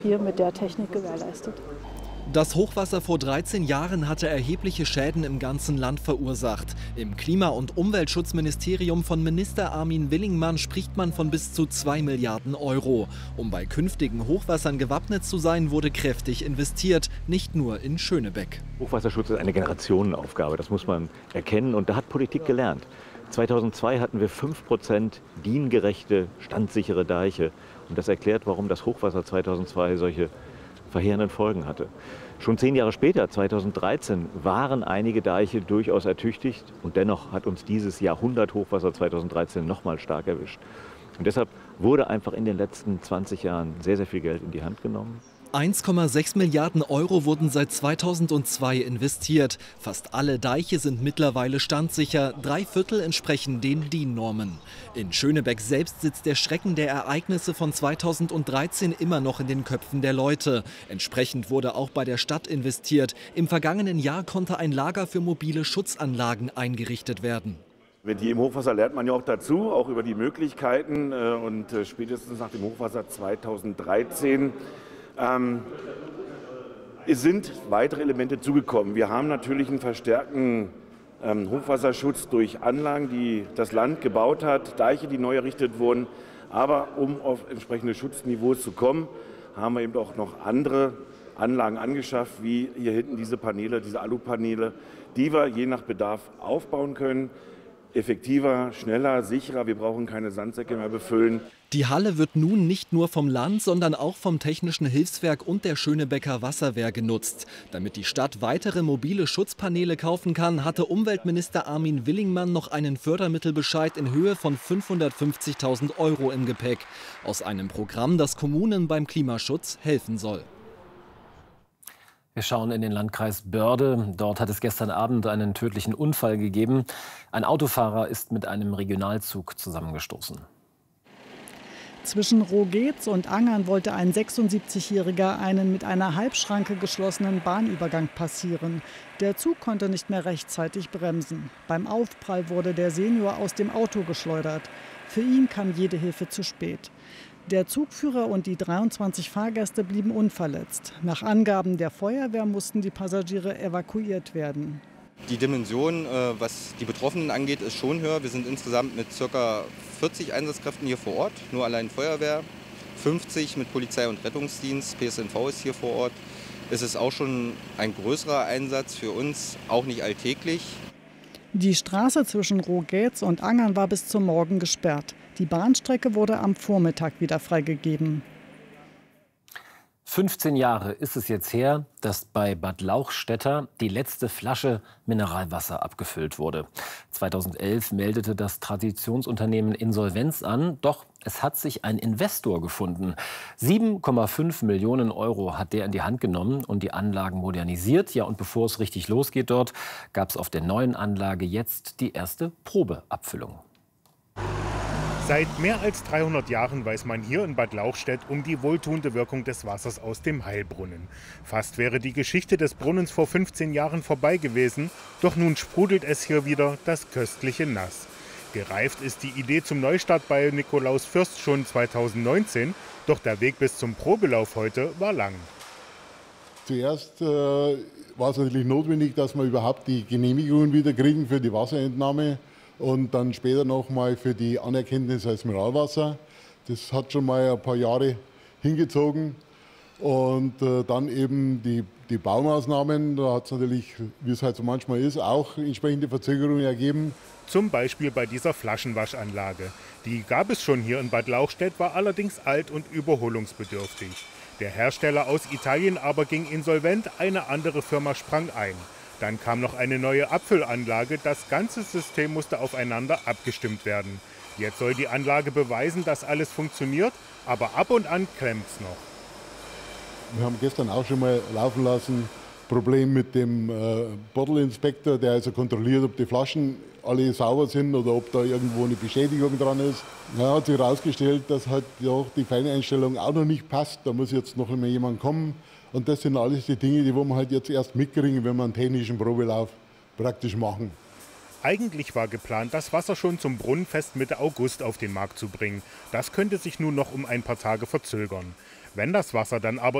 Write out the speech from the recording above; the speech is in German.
hier mit der Technik gewährleistet. Das Hochwasser vor 13 Jahren hatte erhebliche Schäden im ganzen Land verursacht. Im Klima- und Umweltschutzministerium von Minister Armin Willingmann spricht man von bis zu 2 Milliarden Euro. Um bei künftigen Hochwassern gewappnet zu sein, wurde kräftig investiert, nicht nur in Schönebeck. Hochwasserschutz ist eine Generationenaufgabe, das muss man erkennen, und da hat Politik gelernt. 2002 hatten wir 5% DIN-gerechte, standsichere Deiche. Und das erklärt, warum das Hochwasser 2002 solche verheerenden Folgen hatte. Schon 10 Jahre später, 2013, waren einige Deiche durchaus ertüchtigt. Und dennoch hat uns dieses Jahrhundert-Hochwasser 2013 nochmal stark erwischt. Und deshalb wurde einfach in den letzten 20 Jahren sehr, sehr viel Geld in die Hand genommen. 1,6 Milliarden Euro wurden seit 2002 investiert. Fast alle Deiche sind mittlerweile standsicher, 3/4 entsprechen den DIN-Normen. In Schönebeck selbst sitzt der Schrecken der Ereignisse von 2013 immer noch in den Köpfen der Leute. Entsprechend wurde auch bei der Stadt investiert. Im vergangenen Jahr konnte ein Lager für mobile Schutzanlagen eingerichtet werden. Mit jedem Hochwasser lernt man ja auch dazu, auch über die Möglichkeiten. Und spätestens nach dem Hochwasser 2013 es sind weitere Elemente zugekommen. Wir haben natürlich einen verstärkten Hochwasserschutz durch Anlagen, die das Land gebaut hat, Deiche, die neu errichtet wurden. Aber um auf entsprechende Schutzniveaus zu kommen, haben wir eben auch noch andere Anlagen angeschafft, wie hier hinten diese Paneele, diese Alupaneele, die wir je nach Bedarf aufbauen können. Effektiver, schneller, sicherer. Wir brauchen keine Sandsäcke mehr befüllen. Die Halle wird nun nicht nur vom Land, sondern auch vom Technischen Hilfswerk und der Schönebecker Wasserwehr genutzt. Damit die Stadt weitere mobile Schutzpaneele kaufen kann, hatte Umweltminister Armin Willingmann noch einen Fördermittelbescheid in Höhe von 550.000 Euro im Gepäck. Aus einem Programm, das Kommunen beim Klimaschutz helfen soll. Wir schauen in den Landkreis Börde. Dort hat es gestern Abend einen tödlichen Unfall gegeben. Ein Autofahrer ist mit einem Regionalzug zusammengestoßen. Zwischen Rogetz und Angern wollte ein 76-Jähriger einen mit einer Halbschranke geschlossenen Bahnübergang passieren. Der Zug konnte nicht mehr rechtzeitig bremsen. Beim Aufprall wurde der Senior aus dem Auto geschleudert. Für ihn kam jede Hilfe zu spät. Der Zugführer und die 23 Fahrgäste blieben unverletzt. Nach Angaben der Feuerwehr mussten die Passagiere evakuiert werden. Die Dimension, was die Betroffenen angeht, ist schon höher. Wir sind insgesamt mit ca. 40 Einsatzkräften hier vor Ort, nur allein Feuerwehr, 50 mit Polizei und Rettungsdienst, PSNV ist hier vor Ort. Es ist auch schon ein größerer Einsatz für uns, auch nicht alltäglich. Die Straße zwischen Rogetz und Angern war bis zum Morgen gesperrt. Die Bahnstrecke wurde am Vormittag wieder freigegeben. 15 Jahre ist es jetzt her, dass bei Bad Lauchstätter die letzte Flasche Mineralwasser abgefüllt wurde. 2011 meldete das Traditionsunternehmen Insolvenz an, doch es hat sich ein Investor gefunden. 7,5 Millionen Euro hat der in die Hand genommen und die Anlagen modernisiert. Ja, und bevor es richtig losgeht dort, gab es auf der neuen Anlage jetzt die erste Probeabfüllung. Seit mehr als 300 Jahren weiß man hier in Bad Lauchstädt um die wohltuende Wirkung des Wassers aus dem Heilbrunnen. Fast wäre die Geschichte des Brunnens vor 15 Jahren vorbei gewesen, doch nun sprudelt es hier wieder das köstliche Nass. Gereift ist die Idee zum Neustart bei Nikolaus Fürst schon 2019, doch der Weg bis zum Probelauf heute war lang. Zuerst war es natürlich notwendig, dass wir überhaupt die Genehmigungen wieder kriegen für die Wasserentnahme. Und dann später nochmal für die Anerkenntnis als Mineralwasser. Das hat schon mal ein paar Jahre hingezogen. Und dann eben die Baumaßnahmen. Da hat es natürlich, wie es halt so manchmal ist, auch entsprechende Verzögerungen ergeben. Zum Beispiel bei dieser Flaschenwaschanlage. Die gab es schon hier in Bad Lauchstädt, war allerdings alt und überholungsbedürftig. Der Hersteller aus Italien aber ging insolvent, eine andere Firma sprang ein. Dann kam noch eine neue Abfüllanlage. Das ganze System musste aufeinander abgestimmt werden. Jetzt soll die Anlage beweisen, dass alles funktioniert, aber ab und an klemmt's noch. Wir haben gestern auch schon mal laufen lassen, Problem mit dem Bottle Inspector, der also kontrolliert, ob die Flaschen alle sauber sind oder ob da irgendwo eine Beschädigung dran ist. Da hat sich herausgestellt, dass halt ja, die Feineinstellung auch noch nicht passt. Da muss jetzt noch einmal jemand kommen. Und das sind alles die Dinge, die wir halt jetzt erst mitkriegen, wenn wir einen technischen Probelauf praktisch machen. Eigentlich war geplant, das Wasser schon zum Brunnenfest Mitte August auf den Markt zu bringen. Das könnte sich nun noch um ein paar Tage verzögern. Wenn das Wasser dann aber